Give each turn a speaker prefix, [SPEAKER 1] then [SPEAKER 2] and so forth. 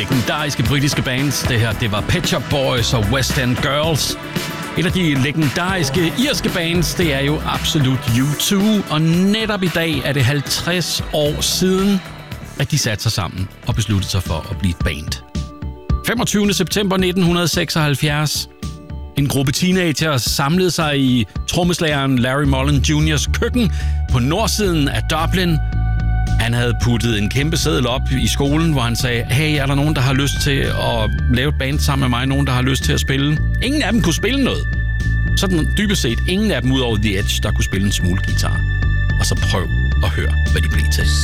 [SPEAKER 1] legendariske britiske bands. Det her, det var Pet Shop Boys og West End Girls. Et af de legendariske irske bands, det er jo absolut U2. Og netop i dag er det 50 år siden, at de satte sig sammen og besluttede sig for at blive et band. 25. september 1976. En gruppe teenager samlede sig i trommeslageren Larry Mullen Jr.'s køkken på nordsiden af Dublin. Han havde puttet en kæmpe seddel op i skolen, hvor han sagde, hey, er der nogen, der har lyst til at lave et band sammen med mig? Nogen, der har lyst til at spille? Ingen af dem kunne spille noget. Sådan dybest set ingen af dem ud over The Edge, der kunne spille en smule guitar. Og så prøv at høre, hvad de blev til.